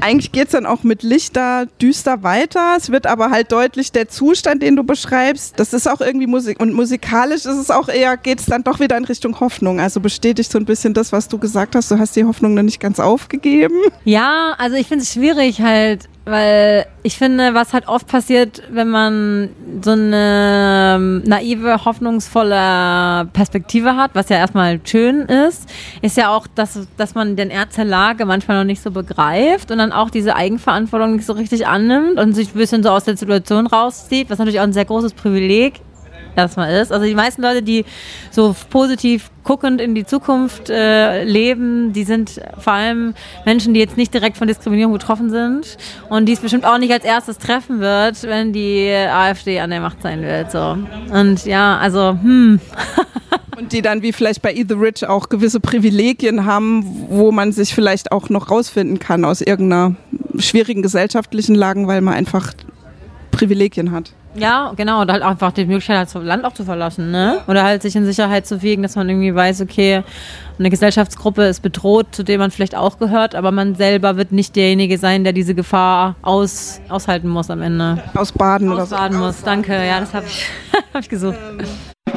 eigentlich geht es dann auch mit Licht da düster weiter. Es wird aber halt deutlich der Zustand, den du beschreibst. Das ist auch irgendwie Musik. Und musikalisch ist es auch eher, geht es dann doch wieder in Richtung Hoffnung. Also bestätigt so ein bisschen das, was du gesagt hast. Du hast die Hoffnung noch nicht ganz aufgegeben. Ja, also ich finde es schwierig halt, weil ich finde, was halt oft passiert, wenn man so eine naive, hoffnungsvolle Perspektive hat, was ja erstmal schön ist ja auch, dass man den Ernst der Lage manchmal noch nicht so begreift und dann auch diese Eigenverantwortung nicht so richtig annimmt und sich ein bisschen so aus der Situation rauszieht, was natürlich auch ein sehr großes Privileg erstmal ist. Also die meisten Leute, die so positiv guckend in die Zukunft leben, die sind vor allem Menschen, die jetzt nicht direkt von Diskriminierung betroffen sind und die es bestimmt auch nicht als erstes treffen wird, wenn die AfD an der Macht sein wird. So. Und ja, also Und die dann wie vielleicht bei Eat the Rich auch gewisse Privilegien haben, wo man sich vielleicht auch noch rausfinden kann aus irgendeiner schwierigen gesellschaftlichen Lage, weil man einfach Privilegien hat. Ja, genau, und halt einfach die Möglichkeit hat, das Land auch zu verlassen, ne? Oder halt sich in Sicherheit zu wiegen, dass man irgendwie weiß, okay, eine Gesellschaftsgruppe ist bedroht, zu der man vielleicht auch gehört, aber man selber wird nicht derjenige sein, der diese Gefahr aushalten muss am Ende. Ausbaden oder so. Ausbaden muss, danke, ja, das habe ich gesucht.